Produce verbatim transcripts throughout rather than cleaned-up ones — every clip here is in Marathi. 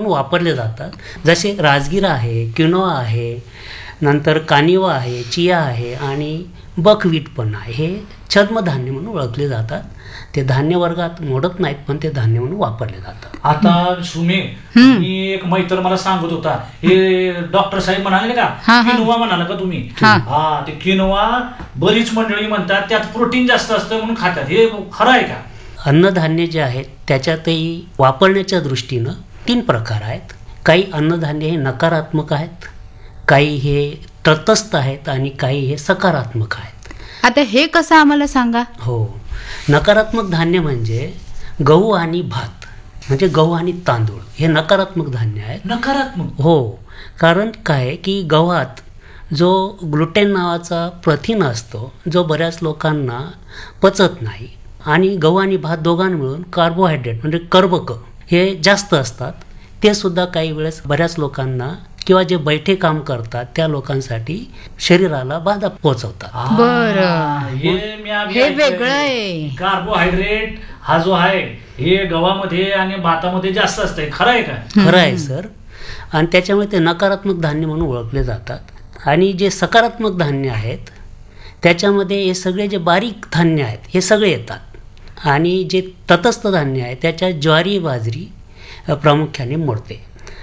म्हणून वापरले जातात. जसे राजगिरा आहे, क्विनोआ आहे, नंतर कानिवा आहे, चिया आहे आणि बकवीट पण आहे. हे छद्मधान्य म्हणून ओळखले जातात. ते धान्य वर्गात मोडत नाहीत, पण ते धान्य म्हणून वापरले जातात. आता सुमे, मी एक मैत्र मला सांगत होता, हे डॉक्टर साहेब म्हणाले का किनोवा म्हणाला का तुम्ही? हा, ते किनोवा बरीच मंडळी म्हणतात त्यात प्रोटीन जास्त असतं म्हणून खातात. हे खरं आहे का? अन्नधान्य जे आहेत त्याच्यातही वापरण्याच्या दृष्टीनं तीन प्रकार आहेत. काही अन्नधान्य हे नकारात्मक आहेत, काही हे तटस्थ आहेत आणि काही हे सकारात्मक आहेत. आता हे कसं आम्हाला सांगा? हो, नकारात्मक धान्य म्हणजे गहू आणि भात, म्हणजे गहू आणि तांदूळ हे नकारात्मक धान्य आहेत. नकारात्मक? हो, कारण काय की गव्हात जो ग्लुटेन नावाचा प्रथिन असतो जो बऱ्याच लोकांना पचत नाही, आणि गहू आणि भात दोघां मिळून कार्बोहायड्रेट म्हणजे कर्बक हे जास्त असतात. ते सुद्धा काही वेळेस बऱ्याच लोकांना किंवा जे बैठे काम करतात त्या लोकांसाठी शरीराला बाधा पोहोचवतात. बरं, हे वेगळं आहे. कार्बोहायड्रेट हा जो आहे हे गव्हामध्ये आणि भातामध्ये जास्त असतंय. खरं आहे का? खरं आहे सर. आणि त्याच्यामुळे ते नकारात्मक धान्य म्हणून ओळखले जातात. आणि जे सकारात्मक धान्य आहेत त्याच्यामध्ये हे सगळे जे बारीक धान्य आहेत हे सगळे येतात. आणि जे तटस्थ धान्य आहे त्याच्यात ज्वारी, बाजरी प्रामुख्याने मोडते.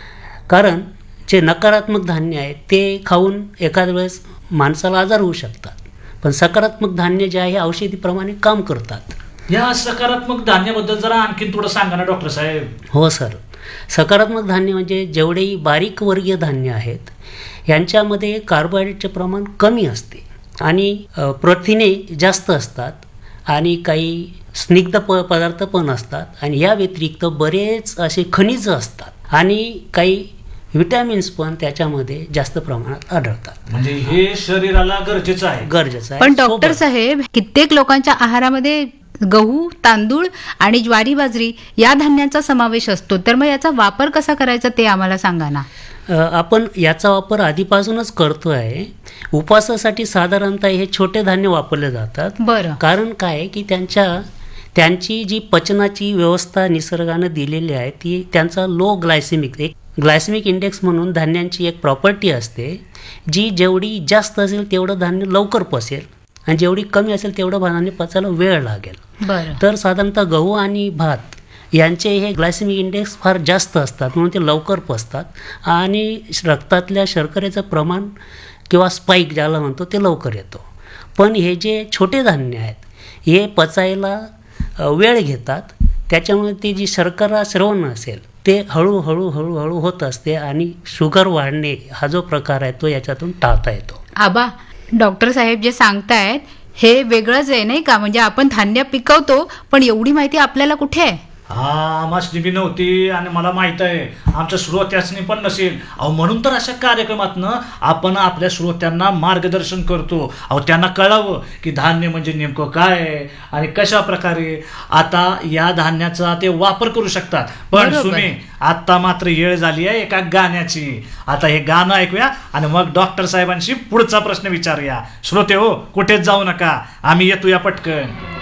कारण जे नकारात्मक धान्य आहे ते खाऊन एखाद्या वेळेस माणसाला आजार होऊ शकतात, पण सकारात्मक धान्य जे आहे औषधीप्रमाणे काम करतात. या सकारात्मक धान्याबद्दल जरा आणखीन थोडं सांगा ना डॉक्टर साहेब. हो सर, सकारात्मक धान्य म्हणजे जेवढेही बारीक वर्गीय धान्य आहेत यांच्यामध्ये कार्बोहायड्रेटचे प्रमाण कमी असते आणि प्रथिने जास्त असतात आणि काही स्निग्ध प पदार्थ पण असतात आणि या व्यतिरिक्त बरेच असे खनिज असतात आणि काही विटॅमिन्स पण त्याच्यामध्ये जास्त प्रमाणात आढळतात. म्हणजे हे शरीराला गरजेचं आहे. गरजेचं आहे. पण डॉक्टर साहेब, कित्येक लोकांच्या आहारामध्ये गहू, तांदूळ आणि ज्वारी, बाजरी या धान्यांचा समावेश असतो, तर मग याचा वापर कसा करायचा ते आम्हाला सांगा ना. आपण याचा वापर आधीपासूनच करतो आहे. उपवासासाठी साधारणतः हे छोटे धान्य वापरले जातात. बरं. कारण काय की त्यांच्या त्यांची जी पचनाची व्यवस्था निसर्गानं दिलेली आहे ती त्यांचा लो ग्लायसेमिक एक ग्लायसेमिक इंडेक्स म्हणून धान्यांची एक प्रॉपर्टी असते, जी जेवढी जास्त असेल तेवढं धान्य लवकर पचेल आणि जेवढी कमी असेल तेवढं धान्य पचायला वेळ लागेल. बरं. तर साधारणतः गहू आणि भात यांचे हे ग्लायसेमिक इंडेक्स फार जास्त असतात म्हणून ते लवकर पचतात आणि रक्तातल्या शर्करेचं प्रमाण किंवा स्पाईक ज्याला म्हणतो ते लवकर येतो. पण हे जे छोटे धान्य आहेत हे पचायला वेळ घेतात, त्याच्यामुळे ती जी शर्करा स्रवण असेल ते हळूहळू हळूहळू होत असते आणि शुगर वाढणे हा जो प्रकार आहे तो याच्यातून टाळता येतो. आबा, डॉक्टर साहेब जे सांगतायत हे वेगळंच आहे नाही का? म्हणजे आपण धान्य पिकवतो पण एवढी माहिती आपल्याला कुठे आहे? हा, आम्हाला बी नव्हती आणि मला माहित आहे आमच्या श्रोत्यासनी पण नसेल. अहो, म्हणून तर अशा कार्यक्रमातनं आपण आपल्या श्रोत्यांना मार्गदर्शन करतो. अहो, त्यांना कळावं की धान्य म्हणजे नेमकं काय आहे आणि कशा प्रकारे आता या धान्याचा ते वापर करू शकतात. पण सुमे, आता मात्र वेळ झाली आहे एका गाण्याची. आता हे गाणं ऐकूया आणि मग डॉक्टर साहेबांशी पुढचा प्रश्न विचारूया. श्रोते हो, कुठेच जाऊ नका, आम्ही येतो या पटकन.